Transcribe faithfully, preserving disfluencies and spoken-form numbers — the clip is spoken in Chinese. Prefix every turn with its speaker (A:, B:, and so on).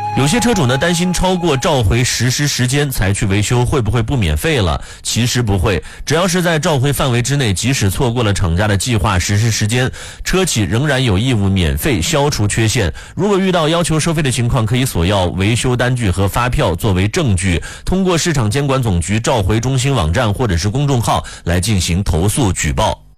A: 有些车主呢担心超过召回实施时间才去维修会不会不免费了？其实不会，只要是在召回范围之内，即使错过了厂家的计划实施时间，车企仍然有义务免费消除缺陷。如果遇到要求收费的情况，可以索要维修单据和发票作为证据，通过市场监管总局召回中心网站或者是公众号来进行投诉举报。